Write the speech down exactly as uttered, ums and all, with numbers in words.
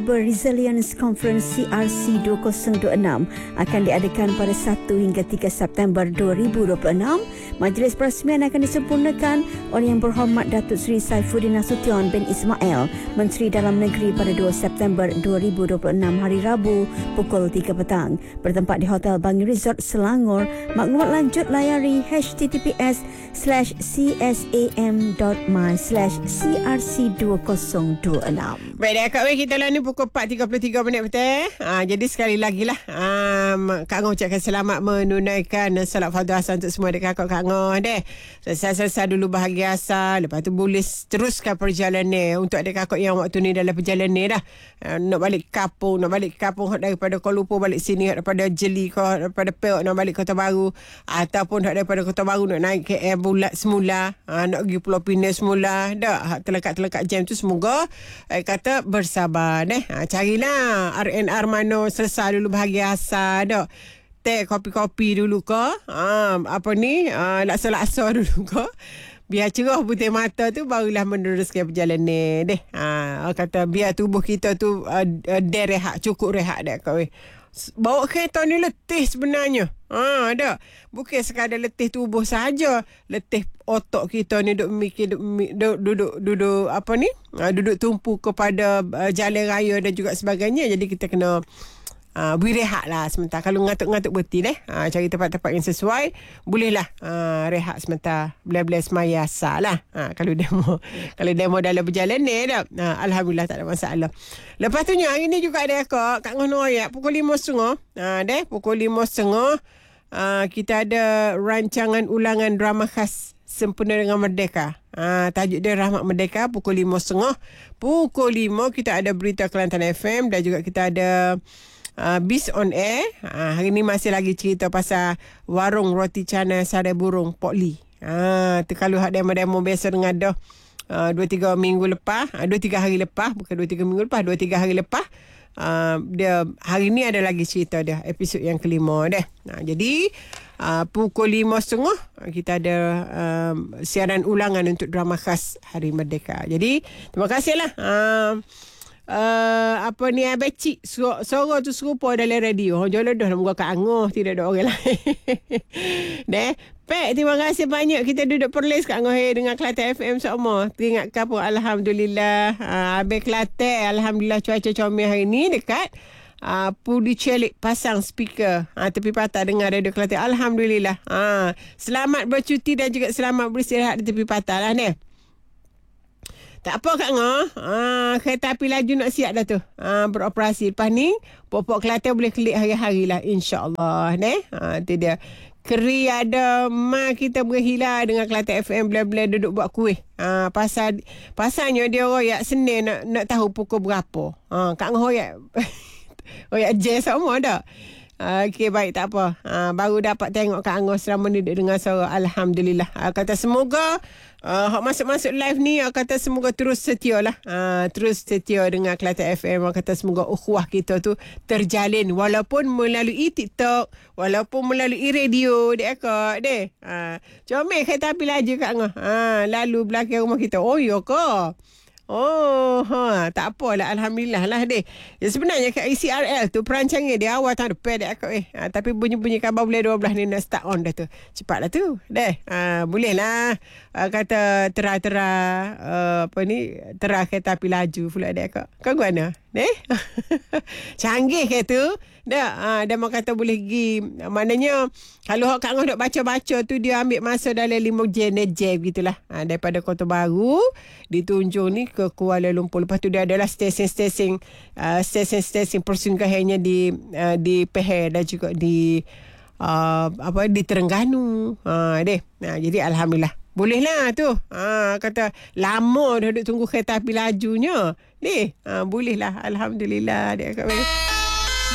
Resilience Conference C R C dua ribu dua puluh enam akan diadakan pada satu hingga tiga September dua ribu dua puluh enam. Majlis perasmian akan disempurnakan oleh Yang Berhormat Datuk Seri Saifuddin Nasution bin Ismail, Menteri Dalam Negeri, pada dua September dua ribu dua puluh enam hari Rabu pukul tiga petang. Bertempat di Hotel Bangi Resort Selangor. Maklumat lanjut layari h t t p s slash c s a m dot m y slash c r c dua ribu dua puluh enam. Baik dah Kak Wei, kita lah ni pukul empat tiga puluh tiga minit betul. Ha, jadi sekali lagi lah um, Kak Ngah ucapkan selamat menunaikan salat fardu asar untuk semua dekat Kak Ngah deh. Selesai-selesai dulu bahagia asar, lepas tu boleh teruskan perjalanan untuk adik kakak yang waktu ni dalam perjalanan dah. Uh, nak balik kampung, nak balik kampung daripada Kuala Lumpur balik sini, daripada Jeli ke daripada Perak nak balik Kota Baru, ataupun daripada Kota Baru nak naik K L bulat semula, uh, nak pergi Pulau Pinang semula dah. Terlekat-terlekat jam tu semoga eh, kata bersabar deh. Ha, carilah R and R mana selesai dulu bahagia asar dah. Teh kopi-kopi dulu ke, ha, apa ni, ha, laksa-laksa dulu ke. Biar cerah putih mata tu barulah meneruskan perjalanan deh. Ha, kata biar tubuh kita tu uh, uh, dia rehat, cukup rehat dah kau. Bawa kereta ni letih sebenarnya. Ha, ada. Bukan sekadar letih tubuh saja, letih otak kita ni duk mikir, duk, duk, duduk duduk apa ni? Ha, duduk tumpu kepada uh, jalan raya dan juga sebagainya. Jadi kita kena Uh, berehat lah sebentar. Kalau ngantuk-ngantuk betul eh, uh, cari tempat-tempat yang sesuai, bolehlah uh, rehat sebentar, belah-belah semaya asal lah. uh, Kalau demo Kalau demo dalam berjalan ni dah, uh, Alhamdulillah tak ada masalah. Lepas tu hari ni juga ada kak Kak Ngah Noyak pukul lima setengah, uh, deh, pukul lima setengah uh, kita ada rancangan ulangan drama khas Sempena dengan Merdeka. Ha, tajuk dia Rahmat Merdeka pukul lima setengah. Pukul lima kita ada berita Kelantan F M dan juga kita ada Uh, Bis on Air. uh, Hari ni masih lagi cerita pasal warung roti canai Sadai Burung Pok Lee. uh, Kalau hak demo-demo biasa dengan dah uh, dua tiga minggu lepas, uh, dua tiga hari lepas, bukan dua tiga minggu lepas, dua tiga hari lepas, uh, dia hari ni ada lagi cerita dia, episod yang kelima dah. uh, Jadi uh, pukul lima setengah kita ada um, siaran ulangan untuk drama khas Hari Merdeka. Jadi terima kasihlah uh, Uh, apa ni abecik suara, suara tu serupa dalam radio. Jodoh dah muka Kak Ngah, tidak ada orang lain. Deh, Pek, terima kasih banyak kita duduk perlis Kak Ngah dengan Kelantan F M semua. Teringatkan pun alhamdulillah. Uh, Abang Kelantan alhamdulillah cuaca comel hari ni dekat uh, Pudi Celik pasang speaker uh, tepi patah dengar radio Kelantan. Alhamdulillah. Uh, selamat bercuti dan juga selamat beristirahat di tepi patah lah ni. Tak apa Kak Ngah, ah, kereta api laju nak siap dah tu, ah, beroperasi. Lepas ni Pokok Kelantan boleh klik hari-hari lah, insyaAllah. Ne? Ah, tu dia. Keri ada, ma kita berhilah dengan Kelantan F M, bila-bila duduk buat kuih. Ah, pasal, pasalnya dia royak Senin nak, nak tahu pukul berapa. Ah, Kak Ngah royak, royak jazz semua dah. Okey, baik, tak apa. Ha, baru dapat tengok Kak Ngah selama ni dengan suara. Alhamdulillah. Ha, kata semoga uh, masuk-masuk live ni, kata semoga terus setia lah. Ha, terus setia dengan Kelantan F M. Kata semoga ukhuwah kita tu terjalin. Walaupun melalui TikTok, walaupun melalui radio. Dek Kak, dek. Ha, comel kereta api laju Kak Ngah. Ha, lalu belakang rumah kita. Oh, ya Kak. Oh, ha, tak apalah, alhamdulillah lah deh. Ya, sebenarnya kat C R L tu perancangan dia awal tahun depan dek akak eh. Ha, tapi bunyi-bunyi khabar boleh dua belas ni nak start on dah tu. Cepatlah tu. Deh. Ha, boleh lah. Ha, kata terah-terah uh, apa ni? Terah kereta api laju pula dek akak. Kau gimana? Deh. Canggih ke tu? Dah, ha, dia mau kata boleh pergi. Maknanya kalau Kak Ngah duk baca-baca tu dia ambil masa dalam lima jam jam gitulah. Ha, daripada Kota Baru ditunjuk ni ke Kuala Lumpur. Lepas tu dia adalah stesen-stesen uh, stesen-stesen persinggahannya di uh, di Pahang dan juga di uh, apa di Terengganu. Ha, deh. Ha, jadi alhamdulillah. Bolehlah tu. Ha, kata lama dah duduk tunggu kereta api lajunya. Deh, ha, bolehlah, alhamdulillah dia kata.